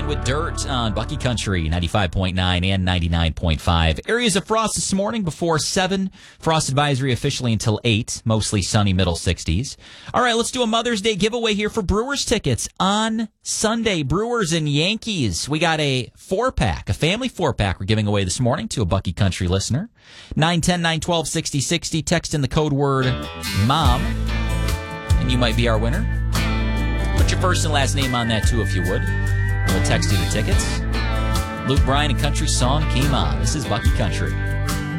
Ryan with Dirt on Bucky Country, 95.9 and 99.5. Areas of frost this morning before 7. Frost advisory officially until 8. Mostly sunny, middle 60s. All right, let's do a Mother's Day giveaway here for Brewers tickets on Sunday. Brewers and Yankees. We got a 4-pack, a family 4-pack we're giving away this morning to a Bucky Country listener. 910-912-6060. Text in the code word MOM, and you might be our winner. Put your first and last name on that, too, if you would. We'll text you the tickets. Luke Bryan and Country Song came on. This is Bucky Country.